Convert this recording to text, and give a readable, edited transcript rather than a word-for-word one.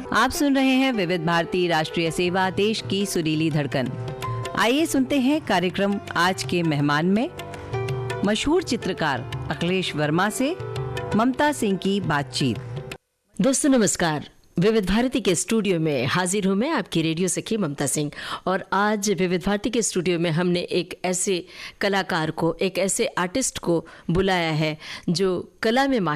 आप सुन रहे हैं विविध भारती राष्ट्रीय सेवा, देश की सुरीली धड़कन। आइए सुनते हैं कार्यक्रम आज के मेहमान में मशहूर चित्रकार अखिलेश वर्मा से ममता सिंह की बातचीत। दोस्तों नमस्कार। विविध भारती के स्टूडियो में हाजिर हूँ मैं, आपकी रेडियो सखी ममता सिंह। और आज विविध भारती के स्टूडियो में हमने एक ऐसे कलाकार को, एक ऐसे आर्टिस्ट को बुलाया है जो कला में